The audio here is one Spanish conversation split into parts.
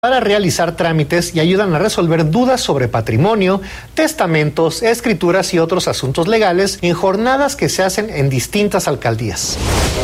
para realizar trámites y ayudan a resolver dudas sobre patrimonio, testamentos, escrituras y otros asuntos legales en jornadas que se hacen en distintas alcaldías.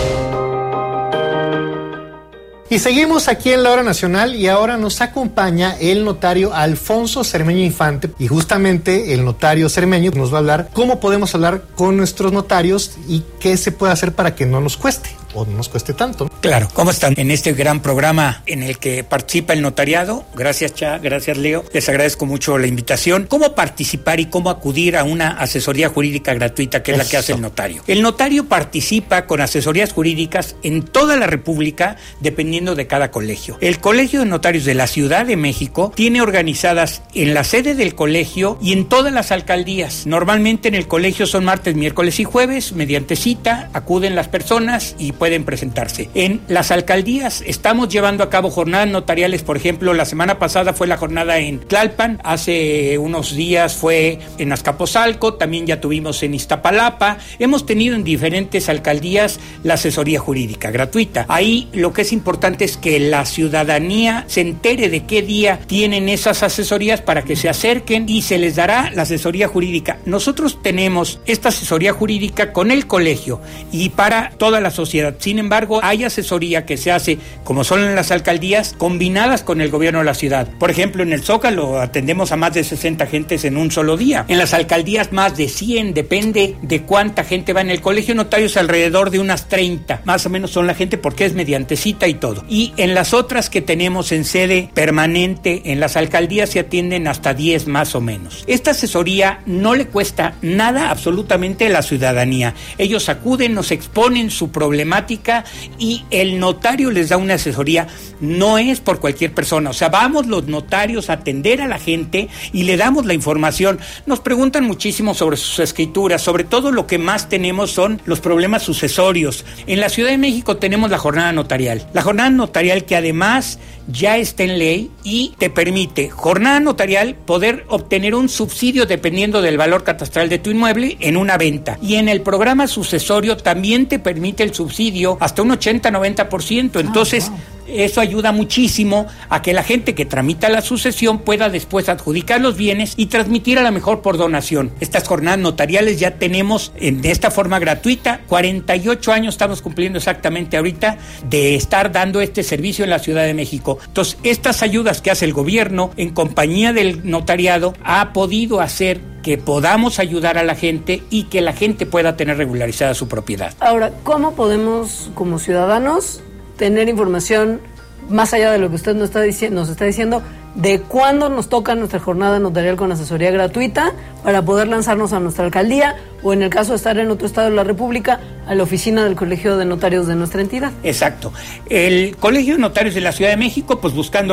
Y seguimos aquí en La Hora Nacional y ahora nos acompaña el notario Alfonso Cermeño Infante, y justamente el notario Cermeño nos va a hablar cómo podemos hablar con nuestros notarios y qué se puede hacer para que no nos cueste o no nos cueste tanto. Claro, ¿cómo están? En este gran programa en el que participa el notariado, gracias Cha, gracias Leo, les agradezco mucho la invitación. ¿Cómo participar y cómo acudir a una asesoría jurídica gratuita que es la que hace el notario? El notario participa con asesorías jurídicas en toda la República, dependiendo de cada colegio. El Colegio de Notarios de la Ciudad de México tiene organizadas en la sede del colegio y en todas las alcaldías. Normalmente en el colegio son martes, miércoles y jueves, mediante cita, acuden las personas y pueden presentarse. En las alcaldías estamos llevando a cabo jornadas notariales, por ejemplo, la semana pasada fue la jornada en Tlalpan, hace unos días fue en Azcapotzalco, también ya tuvimos en Iztapalapa, hemos tenido en diferentes alcaldías la asesoría jurídica gratuita. Ahí lo que es importante es que la ciudadanía se entere de qué día tienen esas asesorías para que se acerquen y se les dará la asesoría jurídica. Nosotros tenemos esta asesoría jurídica con el colegio y para toda la sociedad. Sin embargo, hay asesoría que se hace, como son en las alcaldías, combinadas con el gobierno de la ciudad. Por ejemplo, en el Zócalo atendemos a más de 60 gentes en un solo día. En las alcaldías más de 100, depende de cuánta gente va. En el colegio de notarios alrededor de unas 30, más o menos son la gente porque es mediante cita y todo. Y en las otras que tenemos en sede permanente, en las alcaldías se atienden hasta 10 más o menos. Esta asesoría no le cuesta nada absolutamente a la ciudadanía. Ellos acuden, nos exponen su problemática y el notario les da una asesoría. No es por cualquier persona, o sea, vamos los notarios a atender a la gente y le damos la información. Nos preguntan muchísimo sobre sus escrituras, sobre todo lo que más tenemos son los problemas sucesorios. En la Ciudad de México tenemos la jornada notarial. La jornada notarial que además ya está en ley y te permite, jornada notarial, poder obtener un subsidio dependiendo del valor catastral de tu inmueble en una venta. Y en el programa sucesorio también te permite el subsidio hasta un 80-90%. Entonces, eso ayuda muchísimo a que la gente que tramita la sucesión pueda después adjudicar los bienes y transmitir a lo mejor por donación. Estas jornadas notariales ya tenemos en esta forma gratuita. 48 años estamos cumpliendo exactamente ahorita de estar dando este servicio en la Ciudad de México. Entonces, estas ayudas que hace el gobierno en compañía del notariado ha podido hacer que podamos ayudar a la gente y que la gente pueda tener regularizada su propiedad. Ahora, ¿cómo podemos como ciudadanos tener información más allá de lo que usted nos está diciendo de cuándo nos toca nuestra jornada notarial con asesoría gratuita para poder lanzarnos a nuestra alcaldía o, en el caso de estar en otro estado de la República, a la oficina del Colegio de Notarios de nuestra entidad? Exacto. El Colegio de Notarios de la Ciudad de México, pues buscando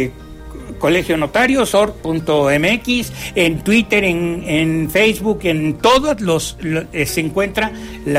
Colegio Notarios, org.mx, en Twitter, en Facebook, en todos se encuentra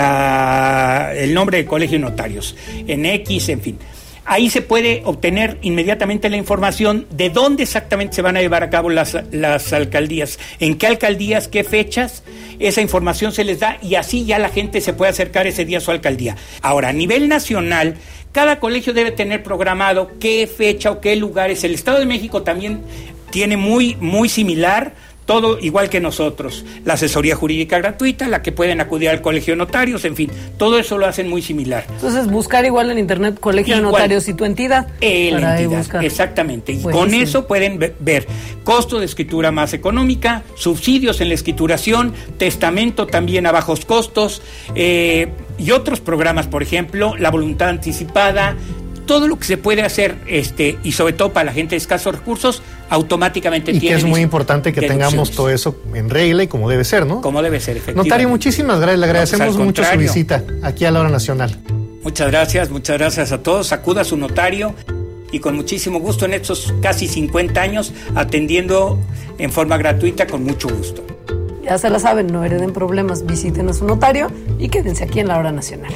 el nombre de Colegio Notarios, en X, en fin. Ahí se puede obtener inmediatamente la información de dónde exactamente se van a llevar a cabo las alcaldías, en qué alcaldías, qué fechas. Esa información se les da y así ya la gente se puede acercar ese día a su alcaldía. Ahora, a nivel nacional, cada colegio debe tener programado qué fecha o qué lugares. El Estado de México también tiene muy, muy similar, todo igual que nosotros. La asesoría jurídica gratuita, la que pueden acudir al Colegio de Notarios, en fin, todo eso lo hacen muy similar. Entonces, buscar igual en internet Colegio de Notarios y tu entidad. La entidad, exactamente. Y con eso pueden ver costo de escritura más económica, subsidios en la escrituración, testamento también a bajos costos, y otros programas, por ejemplo, la voluntad anticipada, todo lo que se puede hacer, y sobre todo para la gente de escasos recursos, automáticamente tiene. Y que es muy importante que tengamos todo eso en regla y como debe ser, ¿no? Como debe ser, efectivamente. Notario, muchísimas gracias, le agradecemos mucho su visita aquí a La Hora Nacional. Muchas gracias a todos, acuda a su notario y con muchísimo gusto en estos casi 50 años atendiendo en forma gratuita con mucho gusto. Ya se la saben, no hereden problemas, visiten a su notario y quédense aquí en La Hora Nacional.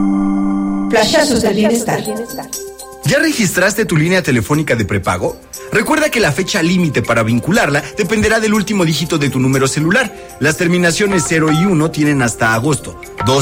Flashazos del bienestar. ¿Ya registraste tu línea telefónica de prepago? Recuerda que la fecha límite para vincularla dependerá del último dígito de tu número celular. Las terminaciones 0 y 1 tienen hasta agosto.